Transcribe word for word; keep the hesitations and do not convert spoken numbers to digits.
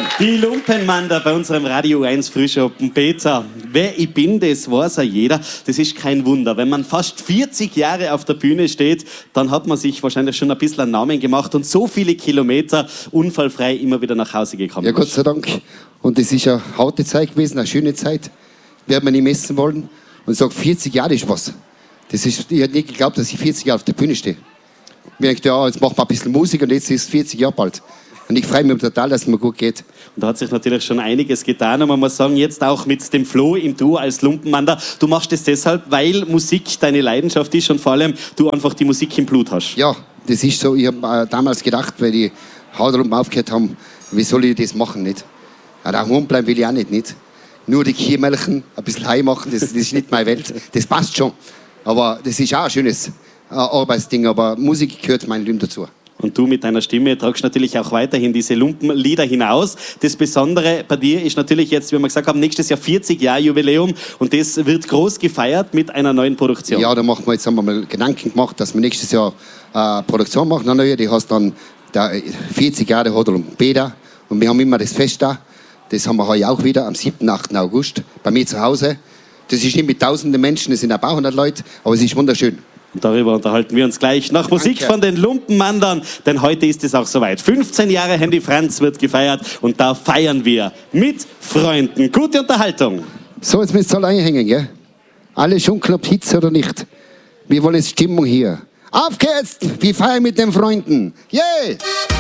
Die Lumpenmander bei unserem Radio eins Frühschoppen. Peter, wer ich bin, das weiß ja jeder. Das ist kein Wunder. Wenn man fast vierzig Jahre auf der Bühne steht, dann hat man sich wahrscheinlich schon ein bisschen einen Namen gemacht und so viele Kilometer unfallfrei immer wieder nach Hause gekommen. Ja, Gott sei Dank. Und das ist eine harte Zeit gewesen, eine schöne Zeit. Werden wir nicht messen wollen. Und ich sage, vierzig Jahre ist was. Das ist, ich hätte nicht geglaubt, dass ich vierzig Jahre auf der Bühne stehe. Ich dachte, ja, jetzt machen wir ein bisschen Musik und jetzt ist es vierzig Jahre bald. Und ich freue mich total, dass es mir gut geht. Und da hat sich natürlich schon einiges getan. Und man muss sagen, jetzt auch mit dem Flo im Duo als Lumpenmander. Du machst das deshalb, weil Musik deine Leidenschaft ist und vor allem du einfach die Musik im Blut hast. Ja, das ist so. Ich habe äh, damals gedacht, weil die Haderlumpen aufgehört haben, wie soll ich das machen, nicht? Ja, daheim bleiben will ich auch nicht, nicht? Nur die Kühe melken, ein bisschen Heu machen, das, das ist nicht meine Welt. Das passt schon. Aber das ist auch ein schönes äh, Arbeitsding. Aber Musik gehört meinem Leben dazu. Und du mit deiner Stimme tragst natürlich auch weiterhin diese Lumpenlieder hinaus. Das Besondere bei dir ist natürlich jetzt, wie wir gesagt haben, nächstes Jahr vierzig Jahre Jubiläum und das wird groß gefeiert mit einer neuen Produktion. Ja, da machen wir jetzt haben wir mal Gedanken gemacht, dass wir nächstes Jahr eine äh, Produktion machen. Eine neue, die heißt dann der vierzig Jahre Haderlumpen Beda. Und wir haben immer das Fest da. Das haben wir heute auch wieder am siebten, achten August bei mir zu Hause. Das ist nicht mit tausenden Menschen, es sind ein paar hundert Leute, aber es ist wunderschön. Und darüber unterhalten wir uns gleich nach Musik Danke. von den Lumpenmandern, denn heute ist es auch soweit. fünfzehn Jahre Handy Franz wird gefeiert und da feiern wir mit Freunden. Gute Unterhaltung. So, jetzt müsst ihr alle einhängen, gell? Alle schon klappt Hitze oder nicht? Wir wollen jetzt Stimmung hier. Auf geht's! Wir feiern mit den Freunden. Yeah!